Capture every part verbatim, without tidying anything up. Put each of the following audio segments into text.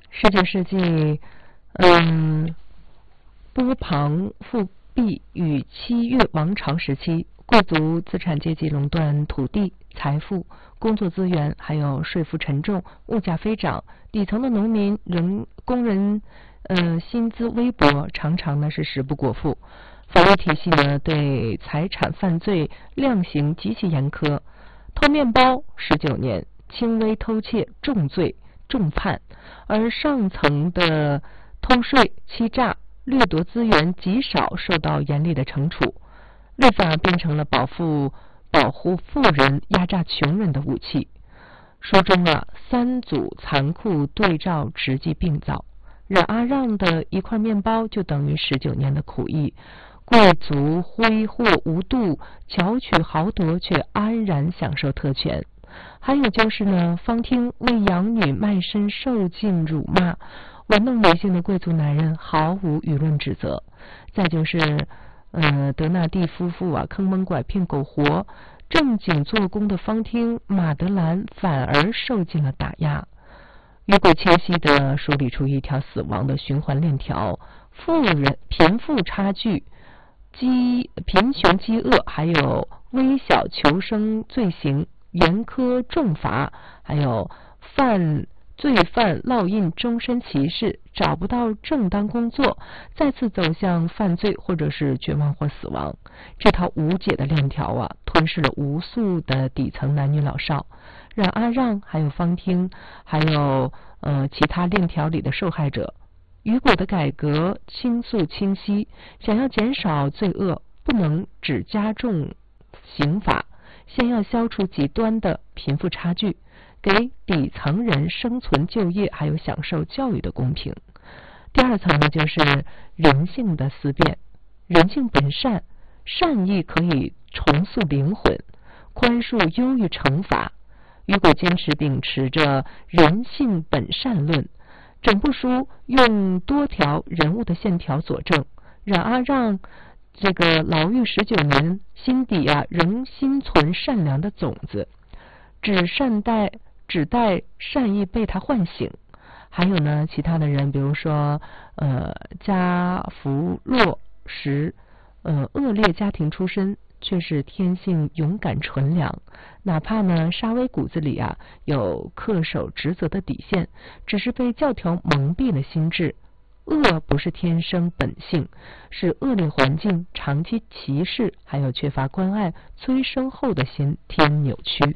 十九世纪，嗯，波旁复辟与七越王朝时期，贵族资产阶级垄断土地、财富、工作资源，还有税负沉重，物价飞涨，底层的农民、人工人，呃，薪资微薄，常常呢是食不果腹。法律体系呢对财产犯罪量刑极其严苛，偷面包十九年，轻微偷窃重罪重判，而上层的偷税、欺诈、掠夺资源极少受到严厉的惩处。律法变成了保护保护富人、压榨穷人的武器。书中啊，三组残酷对照直击病灶。冉阿让的一块面包就等于十九年的苦役。贵族挥霍无度，巧取豪夺，却安然享受特权。还有就是呢，方汀为养女卖身受尽辱骂，玩弄女性的贵族男人毫无舆论指责。再就是呃，德纳第夫妇啊，坑蒙拐骗苟活，正经做工的方汀、马德兰反而受尽了打压。雨果清晰地梳理出一条死亡的循环链条：富人贫富差距、饥贫穷饥饿，还有微小求生罪行严苛重罚，还有犯罪犯烙印终身歧视，找不到正当工作，再次走向犯罪或者是绝望或死亡。这套无解的链条啊，吞噬了无数的底层男女老少。冉阿让还有方汀，还有呃其他链条里的受害者。雨果的改革倾诉清晰，想要减少罪恶，不能只加重刑罚，先要消除极端的贫富差距，给底层人生存、就业还有享受教育的公平。第二层呢，就是人性的思辨。人性本善，善意可以重塑灵魂，宽恕优于惩罚。雨果坚持秉持着人性本善论，整部书用多条人物的线条佐证。冉阿让这个牢狱十九年，心底啊仍心存善良的种子，只善待只待善意被他唤醒。还有呢，其他的人，比如说呃加福洛什，呃恶劣家庭出身，却是天性勇敢纯良。哪怕呢沙威骨子里啊有恪守职责的底线，只是被教条蒙蔽了心智。恶不是天生本性，是恶劣环境、长期歧视还有缺乏关爱催生后的先天扭曲。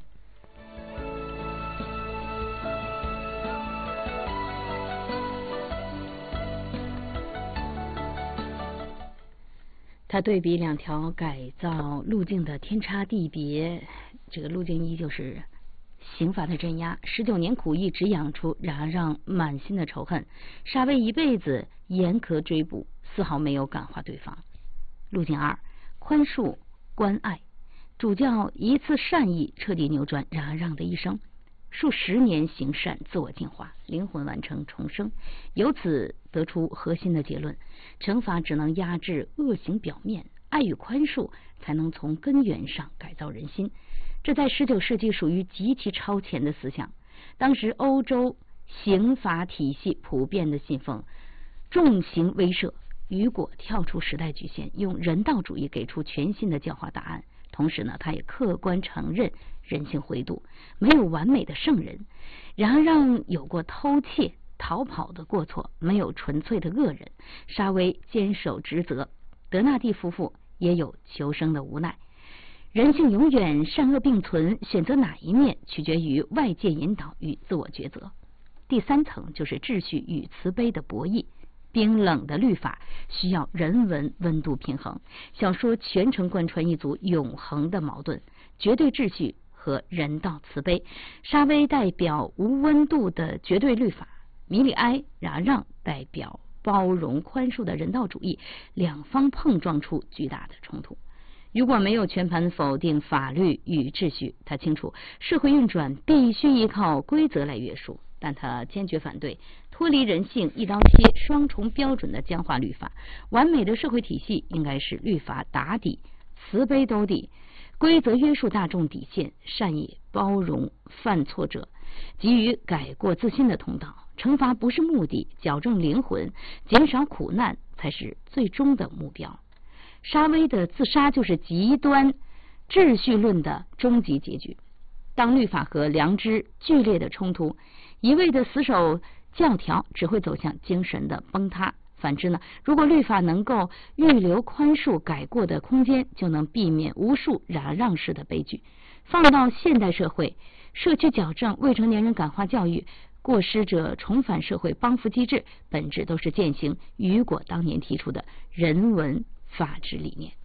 他对比两条改造路径的天差地别。这个路径一就是刑罚的镇压，十九年苦役只养出冉阿让满心的仇恨，沙威一辈子严苛追捕，丝毫没有感化对方。路径二，宽恕关爱，主教一次善意彻底扭转冉阿让的一生，数十年行善，自我净化，灵魂完成重生，由此得出核心的结论：惩罚只能压制恶行表面，爱与宽恕才能从根源上改造人心。这在十九世纪属于极其超前的思想。当时欧洲刑法体系普遍的信奉重刑威慑，雨果跳出时代局限，用人道主义给出全新的教化答案。同时呢，他也客观承认人性灰度，没有完美的圣人。然而让有过偷窃、逃跑的过错，没有纯粹的恶人。沙威坚守职责，德纳第夫妇也有求生的无奈。人性永远善恶并存，选择哪一面取决于外界引导与自我抉择。第三层就是秩序与慈悲的博弈。冰冷的律法需要人文温度平衡，小说全程贯穿一组永恒的矛盾：绝对秩序和人道慈悲。沙威代表无温度的绝对律法，米里埃、冉阿让代表包容宽恕的人道主义，两方碰撞出巨大的冲突。如果没有全盘否定法律与秩序，他清楚社会运转必须依靠规则来约束，但他坚决反对脱离人性、一刀切、双重标准的僵化律法。完美的社会体系应该是律法打底，慈悲兜底，规则约束大众底线，善意包容犯错者，给予改过自新的通道。 惩罚不是目的，矫正灵魂，减少苦难才是最终的目标。沙威的自杀就是极端秩序论的终极结局。当律法和良知剧烈的冲突，一味的死守教条只会走向精神的崩塌。反之呢，如果律法能够预留宽恕改过的空间，就能避免无数嚷让式的悲剧。放到现代社会，社区矫正、未成年人感化教育、过失者重返社会帮扶机制，本质都是践行雨果当年提出的人文法治理念。